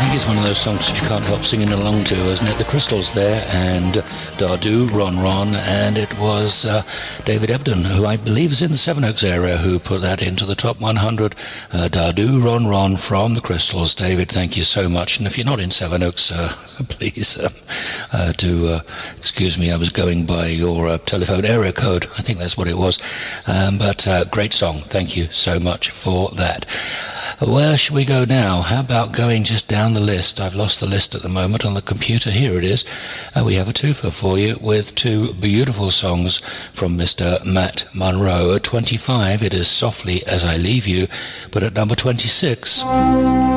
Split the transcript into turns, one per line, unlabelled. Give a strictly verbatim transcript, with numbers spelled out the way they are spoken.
think it's one of those songs that you can't help singing along to, isn't it? The Crystals there, and Dardu, Ron Ron, and it was uh, David Ebden, who I believe is in the Sevenoaks area, who put that into the top one hundred. Uh, Dardu, Ron Ron from the Crystals. David, thank you so much. And if you're not in Sevenoaks, uh, please uh, uh, do uh, excuse me, I was going by your uh, telephone area code. I think that's what it was. Um, but uh, great song. Thank you so much for that. Where should we go now? How about going just down the list? I've lost the list at the moment on the computer. Here it is. Uh, we have a twofer for you with two beautiful songs from Mister Matt Monro. At twenty-five, it is Softly As I Leave You, but at number twenty-six...